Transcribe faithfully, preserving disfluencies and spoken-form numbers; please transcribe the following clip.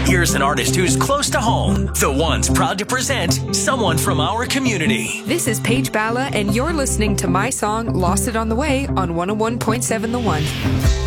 Here's an artist who's close to home. The One's proud to present someone from our community. This is Paige Balla, and you're listening to my song, Lost It on the Way, on one oh one point seven The One.